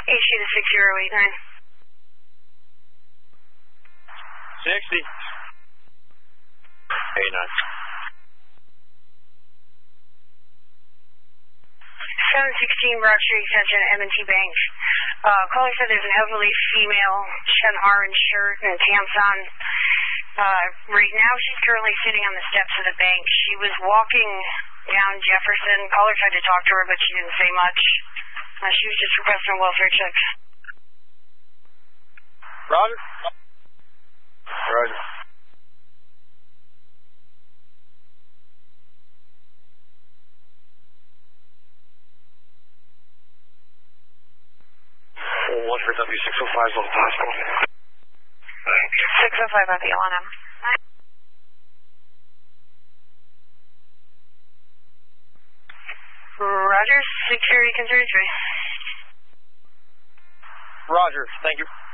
HQ to 6089. 60. 89. 716 Broad Street Extension, M&T Bank. Caller said there's an elderly female. She had an orange shirt and pants on. Right now she's currently sitting on the steps of the bank. She was walking down Jefferson. Caller tried to talk to her, but she didn't say much. She was just requesting a welfare check. Roger. Roger. One for W605 is on the hospital. 605 at the LNM. Roger, security concerns. Roger, thank you.